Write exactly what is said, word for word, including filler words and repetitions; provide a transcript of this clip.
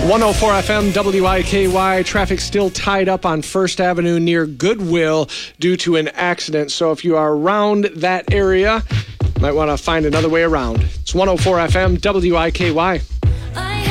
one oh four F M W I K Y. Traffic still tied up on First Avenue near Goodwill due to an accident. So if you are around that area, might want to find another way around. It's one oh four F M W I K Y.